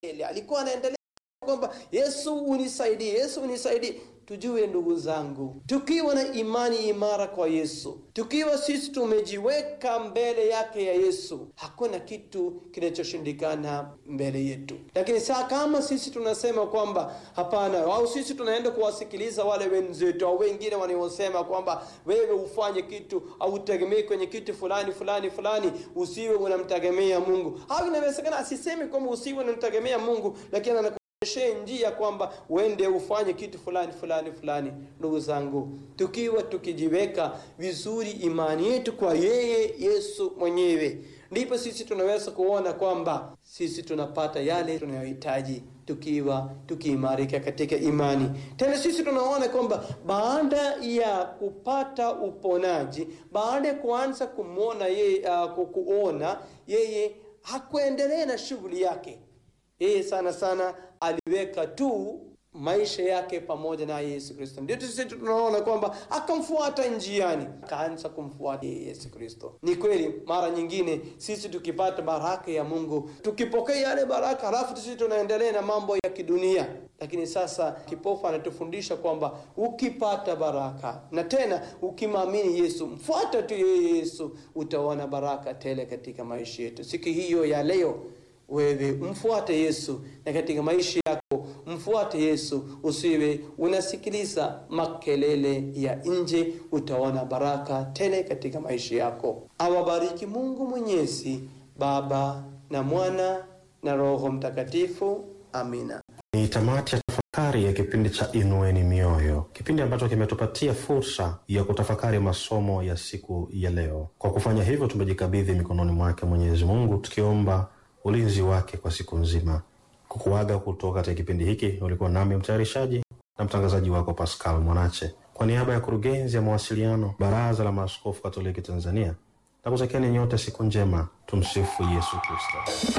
alikuwa anaendelea kwamba Yesu unisaidie, Yesu unisaidie. Tujue ndugu zangu, tukiwa na imani imara kwa Yesu, tukiwa sisi tumejiweka mbele yake ya Yesu, hakuna kitu kinachoshindikana mbele yetu. Lakini saa kama sisi tunasema kwamba hapana, au sisi tunaenda kuwasikiliza wale wenzetu au wengine wanaosema kwamba wewe ufanye kitu au utegemee kwenye kitu fulani, usiwe unamtegemea Mungu. Au inawezekana asiseme kwamba usiwe unamtegemea Mungu, lakini njia kwamba uende ufanye kitu fulani. Ndugu zangu, tukiwa tukijiweka vizuri imani yetu kwa yeye Yesu mwenyewe, ndipo sisi tunaweza kuona kwamba sisi tunapata yale tunayohitaji tukiwa tukiimarika katika imani. Tena sisi tunaona kwamba baada ya kupata uponaji, baada ya kuanza kumwona yeye, kuona yeye hakuendelea na shughuli yake. Yeye sana aliweka tu maisha yake pamoja na Yesu Kristo. Ndio sisi tunaona kwamba akamfuata njiani, akaanza kumfuata Yesu Kristo. Ni kweli mara nyingine sisi tukipata baraka ya Mungu, tukipokea yale baraka, halafu sisi tunaendelea na mambo ya kidunia. Lakini sasa kipofu anatufundisha kwamba ukipata baraka na tena ukimwamini Yesu, mfuata tu Yesu, utaona baraka tele katika maisha yetu. Siku hiyo ya leo wewe mfuate Yesu, na katika maisha yako mfuate Yesu, usiwe unasikiliza makelele ya nje, utaona baraka tele katika maisha yako. Awabariki Mungu Mwenyezi, Baba na Mwana na Roho Mtakatifu. Amina. Ni tamati ya tafakari ya kipindi cha Inueni Mioyo, kipindi ambacho kimetupatia fursa ya kutafakari masomo ya siku ya leo. Kwa kufanya hivyo, tumejikabidhi mikononi mwake Mwenyezi Mungu, tukiomba ulinzi wake kwa siku nzima. Kukuaga kutoka katika kipindi hiki, ulikuwa nami mtayarishaji na mtangazaji wako Pascal Mwanache, kwa niaba ya kurugenzi ya mawasiliano Baraza la Maaskofu Katoliki Tanzania, na kutakieni nyote siku njema. Tumsifu Yesu Kristo.